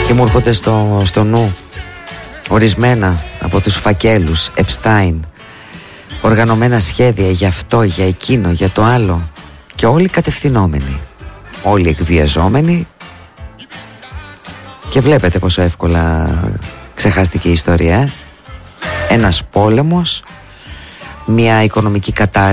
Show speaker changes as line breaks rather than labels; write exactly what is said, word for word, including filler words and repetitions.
Και μου έρχονται στο, στο νου ορισμένα από τους φακέλους Επστάιν, οργανωμένα σχέδια για αυτό, για εκείνο, για το άλλο, και όλοι κατευθυνόμενοι, όλοι εκβιαζόμενοι. Και βλέπετε πόσο εύκολα ξεχάστηκε η ιστορία, ε? Ένας πόλεμος, μια οικονομική κατάρρευση,